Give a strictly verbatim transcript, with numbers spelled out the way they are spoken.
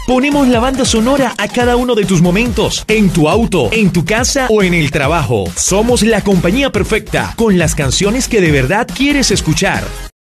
Ponemos la banda sonora a cada uno de tus momentos, en tu auto, en tu casa o en el trabajo. Somos la compañía perfecta, con las canciones que de verdad quieres escuchar.